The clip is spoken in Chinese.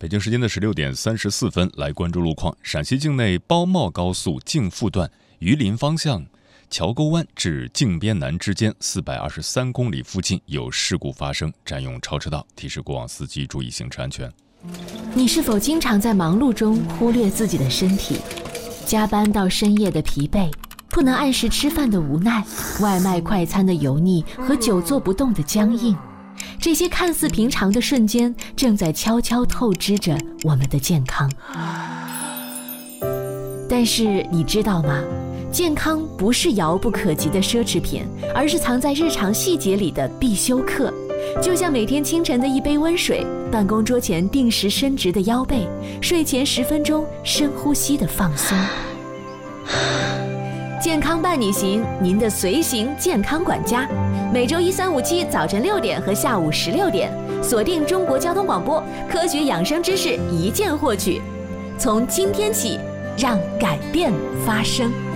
北京时间的16:34，来关注路况。陕西境内包茂高速泾沪段榆林方向桥沟湾至泾边南之间423公里附近有事故发生，占用超车道，提示过往司机注意行车安全。 你是否经常在忙碌中忽略自己的身体？加班到深夜的疲惫，不能按时吃饭的无奈，外卖快餐的油腻和久坐不动的僵硬，这些看似平常的瞬间，正在悄悄透支着我们的健康。但是你知道吗？健康不是遥不可及的奢侈品，而是藏在日常细节里的必修课。就像每天清晨的一杯温水，办公桌前定时伸直的腰背，睡前10分钟深呼吸的放松。健康伴你行，您的随行健康管家。每周1、3、5、7早晨6点和下午16点，锁定中国交通广播，科学养生知识一键获取。从今天起，让改变发生。